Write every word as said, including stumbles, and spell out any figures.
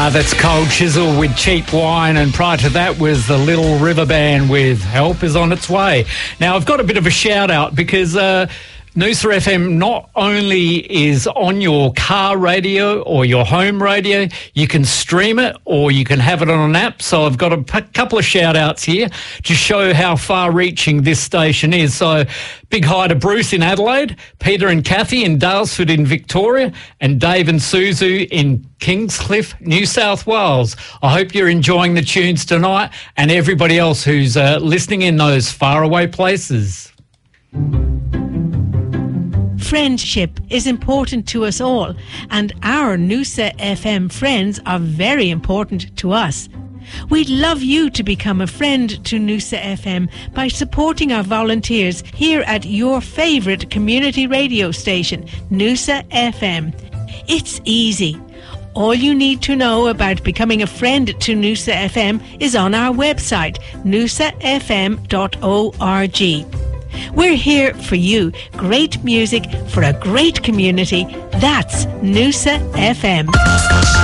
That's Cold Chisel with Cheap Wine, and prior to that was the Little River Band with Help Is On Its Way. Now, I've got a bit of a shout-out because uh, Noosa F M not only is on your car radio or your home radio, you can stream it or you can have it on an app. So I've got a p- couple of shout-outs here to show how far-reaching this station is. So big hi to Bruce in Adelaide, Peter and Kathy in Dalesford in Victoria, and Dave and Suzu in Kingscliff, New South Wales. I hope you're enjoying the tunes tonight, and everybody else who's uh, listening in those faraway places. Friendship is important to us all, and our Noosa F M friends are very important to us. We'd love you to become a friend to Noosa F M by supporting our volunteers here at your favourite community radio station, Noosa F M. It's easy. All you need to know about becoming a friend to Noosa F M is on our website, noosa f m dot org. We're here for you. Great music for a great community. That's Noosa F M.